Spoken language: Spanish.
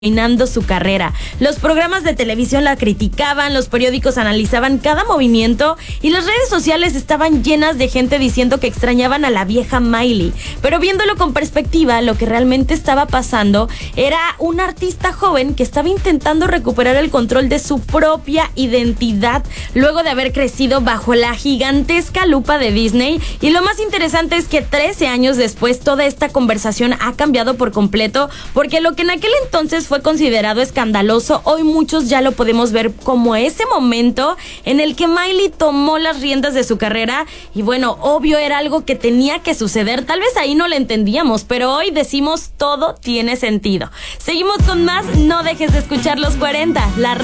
arruinando su carrera. Los programas de televisión la criticaban, los periódicos analizaban cada movimiento y las redes sociales estaban llenas de gente diciendo que extrañaban a la vieja Miley. Pero viéndolo con perspectiva, lo que realmente estaba pasando era un artista joven que estaba intentando recuperar el control de su propia identidad luego de haber crecido bajo la gigantesca lupa de Disney. Y lo más interesante es que 13 años después toda esta conversación ha cambiado por completo, porque lo que en aquel entonces fue considerado escandaloso, hoy muchos ya lo podemos ver como ese momento en el que Miley tomó las riendas de su carrera. Y bueno, obvio era algo que tenía que suceder, tal vez ahí no lo entendíamos, pero hoy decimos todo tiene sentido. Seguimos con más, no dejes de escuchar los 40, la